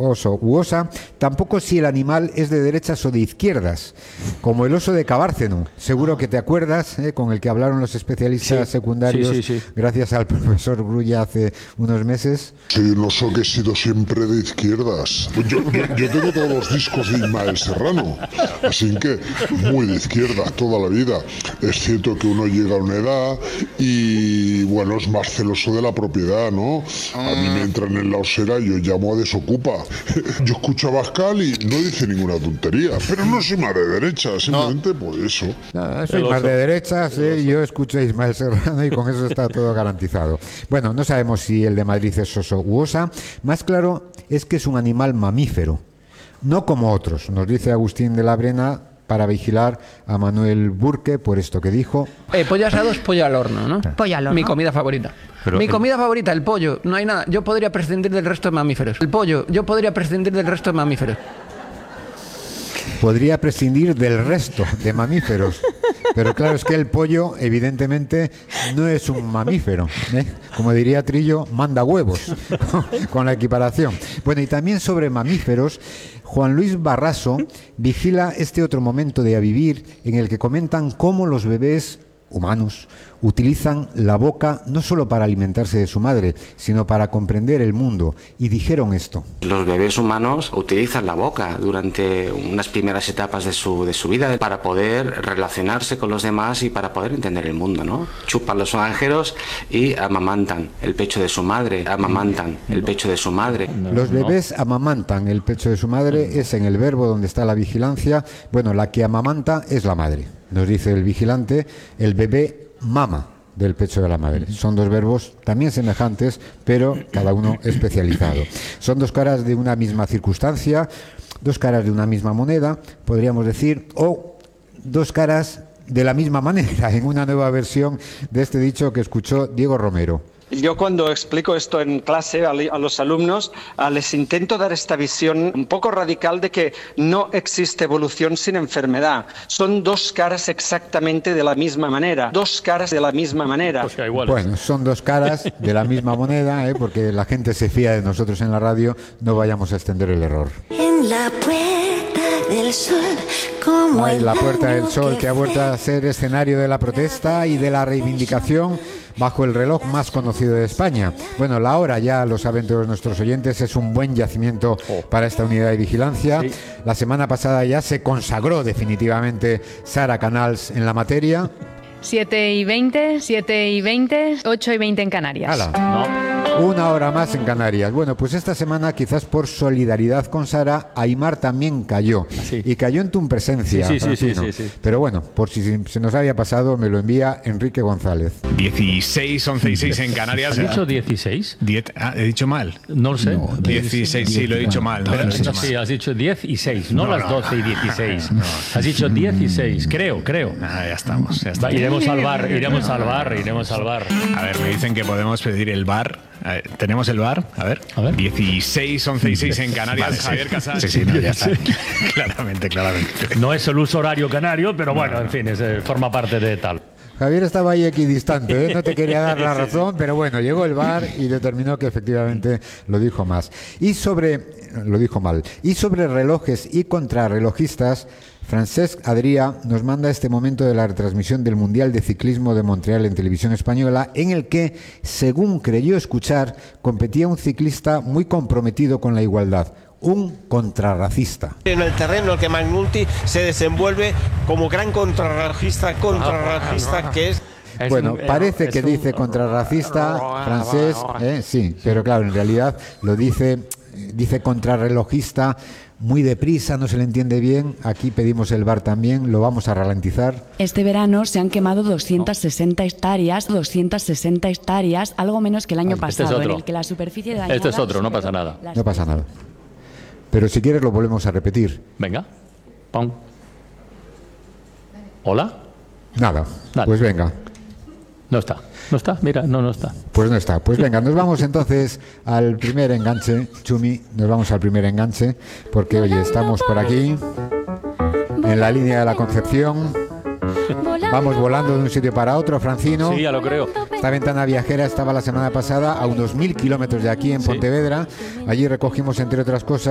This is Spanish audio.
oso u osa, tampoco si el animal es de derechas o de izquierdas, como el oso de Cabárceno. Seguro que te acuerdas, con el que hablaron los especialistas secundarios, gracias al profesor Grulla hace unos meses. Soy un oso que he sido siempre de izquierdas. Yo tengo todos los discos de Ismael Serrano, así que muy de izquierda toda la vida. Es cierto que uno llega a una edad y, bueno, es más celoso de la propiedad, ¿no? A mí me entran en la osera y yo llamo a desocupa. Yo escucho a Bascal y no dice ninguna tontería, pero no soy más de derecha, simplemente por eso. No, soy más de derechas, yo escucho a Ismael Serrano y con eso está todo garantizado. Bueno, no sabemos si el de Madrid es oso u osa. Más claro es que es un animal mamífero, no como otros, nos dice Agustín de la Brena, para vigilar a Manuel Burke por esto que dijo. Pollo asado es pollo al horno, ¿no? Pollo al horno. Mi comida favorita. Mi comida favorita, el pollo. No hay nada. Yo podría prescindir del resto de mamíferos. El pollo. Yo podría prescindir del resto de mamíferos. Podría prescindir del resto de mamíferos. Pero claro, es que el pollo, evidentemente, no es un mamífero, ¿eh? Como diría Trillo, manda huevos, con la equiparación. Bueno, y también sobre mamíferos, Juan Luis Barraso vigila este otro momento de A Vivir, en el que comentan cómo los bebés humanos utilizan la boca no solo para alimentarse de su madre, sino para comprender el mundo. Y dijeron esto. Los bebés humanos utilizan la boca durante unas primeras etapas de su vida para poder relacionarse con los demás y para poder entender el mundo, ¿no? Chupan los oranjeros y amamantan el pecho de su madre, amamantan el pecho de su madre. Los bebés amamantan el pecho de su madre, es en el verbo donde está la vigilancia. Bueno, la que amamanta es la madre. Nos dice el vigilante, el bebé mama del pecho de la madre. Son dos verbos también semejantes, pero cada uno especializado. Son dos caras de una misma circunstancia, dos caras de una misma moneda, podríamos decir, o dos caras de la misma manera, en una nueva versión de este dicho que escuchó Diego Romero. Yo cuando explico esto en clase a los alumnos, les intento dar esta visión un poco radical de que no existe evolución sin enfermedad. Son dos caras exactamente de la misma manera. Dos caras de la misma manera. Bueno, son dos caras de la misma moneda, porque la gente se fía de nosotros en la radio, no vayamos a extender el error. En la puerta del sol, como en la Puerta del Sol, que ha vuelto a ser escenario de la protesta y de la reivindicación bajo el reloj más conocido de España. Bueno, la hora, ya lo saben todos nuestros oyentes, es un buen yacimiento para esta unidad de vigilancia. Sí. La semana pasada ya se consagró definitivamente Sara Canals en la materia. 7:20, 7:20, 8:20 en Canarias. Una hora más en Canarias. Bueno, pues esta semana, quizás por solidaridad con Sara, Aimar también cayó. Sí. Y cayó en tu presencia. Sí. Pero bueno, por si se nos había pasado, me lo envía Enrique González. 16, 11 y 6 en Canarias. ¿Has dicho 16? He dicho mal. No lo sé. No, 16, sí, lo he dicho mal. Sí, has dicho 10 y 6, no las 12 y 16. Has dicho 10 y 6, creo. Ya estamos. Iremos al bar. A ver, me dicen que podemos pedir el bar. ¿Tenemos el bar? A ver. 16, 11 y 6 en Canarias. Vale, Javier Casas. Sí, ya está. Claramente. No es el uso horario canario, pero bueno, en fin, forma parte de tal. Javier estaba ahí equidistante, no te quería dar la razón, pero bueno, llegó el bar y determinó que efectivamente lo dijo mal. Y sobre relojes y contrarrelojistas, Francesc Adrià nos manda este momento de la retransmisión del Mundial de Ciclismo de Montreal en televisión española, en el que, según creyó escuchar, competía un ciclista muy comprometido con la igualdad, un contrarracista. En el terreno el que McNulty se desenvuelve como gran contrarracista que es. Bueno, parece que dice contrarracista, francés, sí, pero claro, en realidad lo dice contrarrelojista, muy deprisa, no se le entiende bien. Aquí pedimos el bar también, lo vamos a ralentizar. Este verano se han quemado 260 hectáreas, algo menos que el año pasado, en el que la superficie dañada... Este es otro, no pasa nada. No pasa nada. Pero si quieres lo volvemos a repetir. Venga. Pum. ¿Hola? Nada. Dale. Pues venga. No está. Mira, no está. Pues no está. Pues venga, nos vamos entonces al primer enganche. Chumi, nos vamos al primer enganche, porque oye, estamos por aquí, en la línea de la Concepción. Vamos volando de un sitio para otro, Francino. Sí, ya lo creo. Esta ventana viajera estaba la semana pasada a unos 1000 kilómetros de aquí, en Pontevedra. Allí recogimos, entre otras cosas,